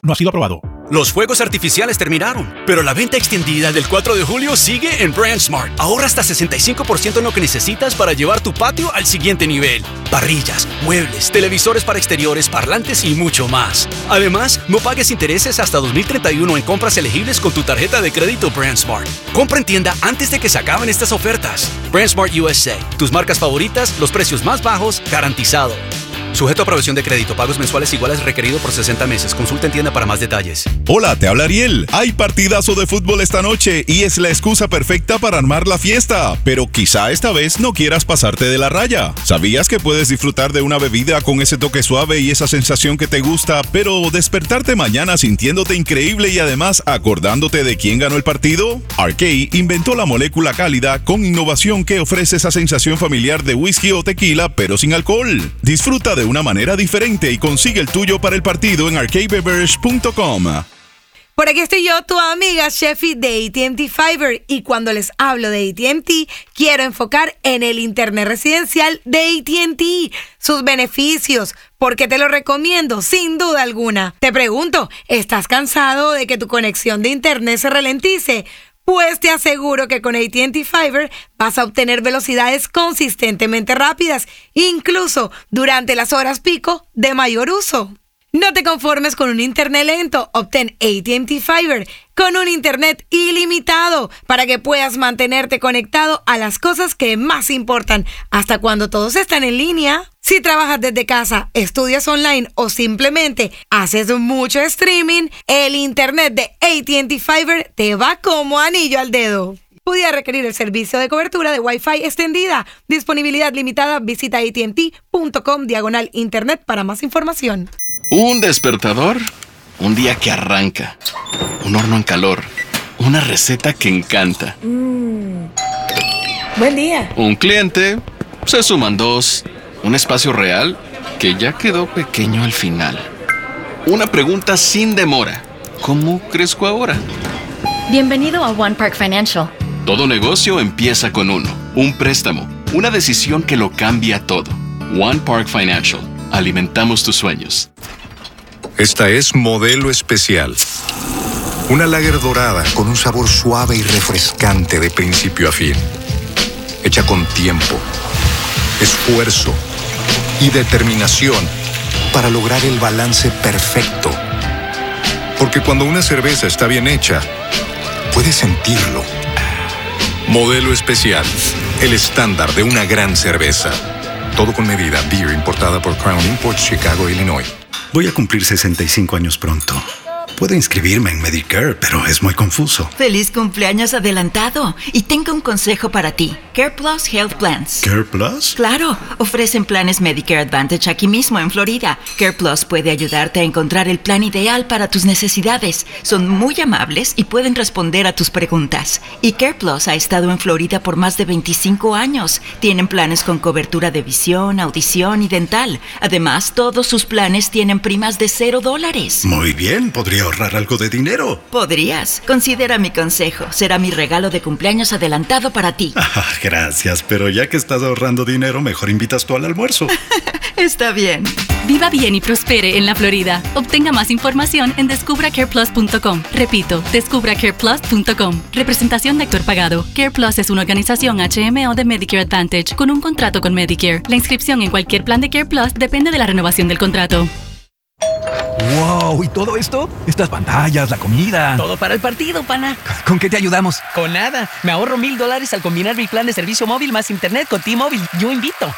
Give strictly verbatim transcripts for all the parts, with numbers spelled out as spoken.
no ha sido aprobado. Los fuegos artificiales terminaron, pero la venta extendida del cuatro de julio sigue en BrandSmart. Ahorra hasta sesenta y cinco por ciento en lo que necesitas para llevar tu patio al siguiente nivel. Parrillas, muebles, televisores para exteriores, parlantes y mucho más. Además, no pagues intereses hasta dos mil treinta y uno en compras elegibles con tu tarjeta de crédito BrandSmart. Compra en tienda antes de que se acaben estas ofertas. BrandSmart U S A. Tus marcas favoritas, los precios más bajos, garantizado. Sujeto a aprobación de crédito. Pagos mensuales iguales requerido por sesenta meses. Consulta en tienda para más detalles. Hola, te habla Ariel. Hay partidazo de fútbol esta noche y es la excusa perfecta para armar la fiesta. Pero quizá esta vez no quieras pasarte de la raya. ¿Sabías que puedes disfrutar de una bebida con ese toque suave y esa sensación que te gusta, pero despertarte mañana sintiéndote increíble y además acordándote de quién ganó el partido? Arcade inventó la molécula cálida con innovación que ofrece esa sensación familiar de whisky o tequila, pero sin alcohol. Disfruta de de una manera diferente y consigue el tuyo para el partido en arcade beverage punto com. Por aquí estoy yo, tu amiga Sheffy de A T and T Fiber, y cuando les hablo de A T and T, quiero enfocar en el internet residencial de A T and T, sus beneficios, porque te lo recomiendo sin duda alguna. Te pregunto, ¿estás cansado de que tu conexión de internet se ralentice? Pues te aseguro que con A T and T Fiber vas a obtener velocidades consistentemente rápidas, incluso durante las horas pico de mayor uso. No te conformes con un internet lento, obtén A T and T Fiber con un internet ilimitado para que puedas mantenerte conectado a las cosas que más importan hasta cuando todos están en línea. Si trabajas desde casa, estudias online o simplemente haces mucho streaming, el internet de A T and T Fiber te va como anillo al dedo. Pudiera requerir el servicio de cobertura de Wi-Fi extendida. Disponibilidad limitada. Visita A T and T punto com diagonal internet para más información. Un despertador, un día que arranca, un horno en calor, una receta que encanta. Mm. Buen día. Un cliente, se suman dos, un espacio real que ya quedó pequeño al final. Una pregunta sin demora, ¿cómo crezco ahora? Bienvenido a One Park Financial. Todo negocio empieza con uno, un préstamo, una decisión que lo cambia todo. One Park Financial, alimentamos tus sueños. Esta es Modelo Especial. Una lager dorada con un sabor suave y refrescante de principio a fin. Hecha con tiempo, esfuerzo y determinación para lograr el balance perfecto. Porque cuando una cerveza está bien hecha, puedes sentirlo. Modelo Especial, el estándar de una gran cerveza. Todo con medida. Beer importada por Crown Imports, Chicago, Illinois. Voy a cumplir sesenta y cinco años pronto. Puedo inscribirme en Medicare, pero es muy confuso. ¡Feliz cumpleaños adelantado! Y tengo un consejo para ti. CarePlus Health Plans. ¿Care Plus? Claro, ofrecen planes Medicare Advantage aquí mismo en Florida. CarePlus puede ayudarte a encontrar el plan ideal para tus necesidades. Son muy amables y pueden responder a tus preguntas. Y CarePlus ha estado en Florida por más de veinticinco años. Tienen planes con cobertura de visión, audición y dental. Además, todos sus planes tienen primas de cero dólares. Muy bien, podría ahorrar algo de dinero. Podrías. Considera mi consejo. Será mi regalo de cumpleaños adelantado para ti. Ah, gracias, pero ya que estás ahorrando dinero, mejor invitas tú al almuerzo. Está bien. Viva bien y prospere en la Florida. Obtenga más información en descubra care plus punto com. Repito, descubra care plus punto com. Representación de actor pagado. CarePlus es una organización H M O de Medicare Advantage con un contrato con Medicare. La inscripción en cualquier plan de CarePlus depende de la renovación del contrato. ¡Wow! ¿Y todo esto? Estas pantallas, la comida... Todo para el partido, pana. ¿Con qué te ayudamos? Con nada. Me ahorro mil dólares al combinar mi plan de servicio móvil más internet con T-Mobile. Yo invito.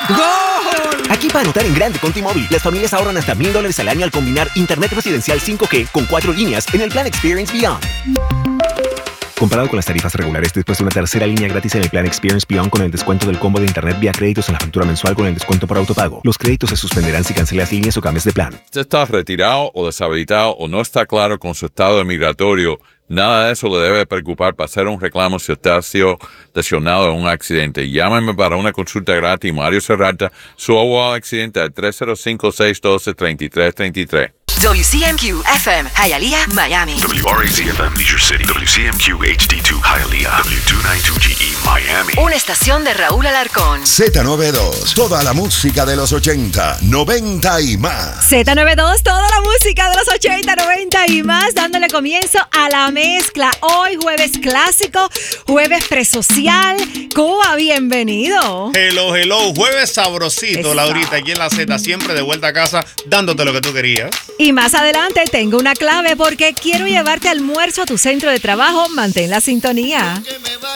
¡Gol! Aquí para anotar en grande con T-Mobile. Las familias ahorran hasta mil dólares al año al combinar internet residencial cinco G con cuatro líneas en el plan Experience Beyond. Comparado con las tarifas regulares, después de una tercera línea gratis en el plan Experience Beyond con el descuento del combo de internet vía créditos en la factura mensual con el descuento por autopago. Los créditos se suspenderán si cancelas líneas o cambias de plan. Si está retirado o deshabilitado o no está claro con su estado migratorio, nada de eso le debe preocupar para hacer un reclamo si usted ha sido lesionado en un accidente. Llámeme para una consulta gratis. Mario Serrata, su abogado de accidente al tres cero cinco, seis uno dos, tres tres tres tres. W C M Q F M, Hialeah, Miami. W R A Z F M, Leisure City. W C M Q H D dos, Hialeah. W dos noventa y dos G E, Miami. Una estación de Raúl Alarcón. Z noventa y dos, toda la música de los ochenta, noventa y más. Z noventa y dos, toda la música de los ochenta, noventa y más, dándole comienzo a la mezcla. Hoy jueves clásico, jueves presocial. Cuba, bienvenido. Hello, hello, jueves sabrosito, Eso. Laurita, aquí en la Z, siempre de vuelta a casa, dándote lo que tú querías. Y más adelante tengo una clave porque quiero llevarte almuerzo a tu centro de trabajo. Mantén la sintonía.